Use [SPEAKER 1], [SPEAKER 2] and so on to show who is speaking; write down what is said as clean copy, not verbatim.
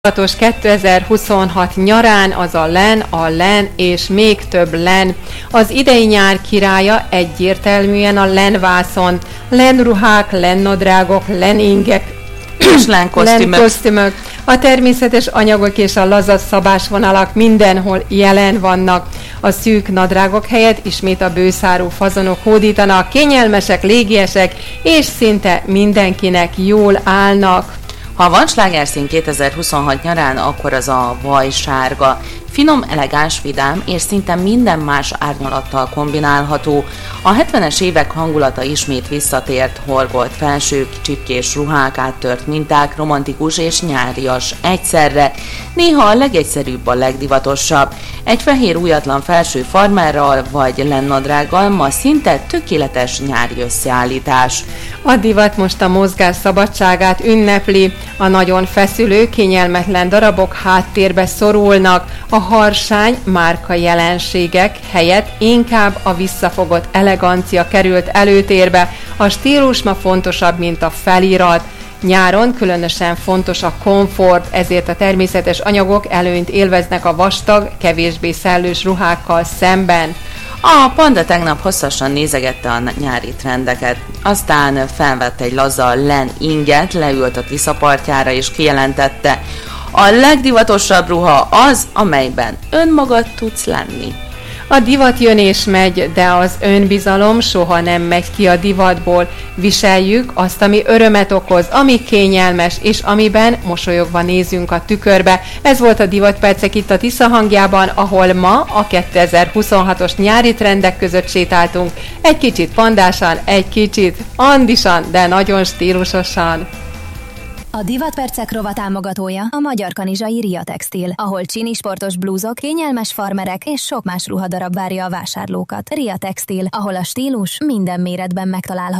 [SPEAKER 1] 2026 nyarán az a len és még több len. Az idei nyár királya egyértelműen a lenvászon. Lenruhák, lennadrágok, leningek
[SPEAKER 2] és lenkosztümök.
[SPEAKER 1] A természetes anyagok és a laza szabásvonalak mindenhol jelen vannak. A szűk nadrágok helyett ismét a bőszárú fazonok hódítanak, kényelmesek, légiesek, és szinte mindenkinek jól állnak.
[SPEAKER 2] Ha van slágerszín 2026 nyarán, akkor az a vajsárga. Finom, elegáns, vidám és szinte minden más árnyalattal kombinálható. A 70-es évek hangulata ismét visszatért, horgolt felsők, csipkés ruhák, áttört minták, romantikus és nyárias egyszerre. Néha a legegyszerűbb a legdivatosabb. Egy fehér újatlan felső farmerral vagy lennadrággal ma szinte tökéletes nyári összeállítás.
[SPEAKER 1] A divat most a mozgás szabadságát ünnepli. A nagyon feszülő, kényelmetlen darabok háttérbe szorulnak. A harsány márka jelenségek helyett inkább a visszafogott elegancia került előtérbe. A stílus ma fontosabb, mint a felirat. Nyáron különösen fontos a komfort, ezért a természetes anyagok előnyt élveznek a vastag, kevésbé szellős ruhákkal szemben.
[SPEAKER 2] A Panda tegnap hosszasan nézegette a nyári trendeket, aztán felvett egy laza len inget, leült a Tisza partjára és kijelentette: a legdivatosabb ruha az, amelyben önmagad tudsz lenni.
[SPEAKER 1] A divat jön és megy, de az önbizalom soha nem megy ki a divatból. Viseljük azt, ami örömet okoz, ami kényelmes, és amiben mosolyogva nézünk a tükörbe. Ez volt a Divatpercek itt a Tisza hangjában, ahol ma a 2026-os nyári trendek között sétáltunk. Egy kicsit pandásan, egy kicsit andisan, de nagyon stílusosan.
[SPEAKER 3] A Divatpercek rovat támogatója a magyar kanizsai Ria Textil, ahol csini sportos blúzok, kényelmes farmerek és sok más ruhadarab várja a vásárlókat. Ria Textil, ahol a stílus minden méretben megtalálható.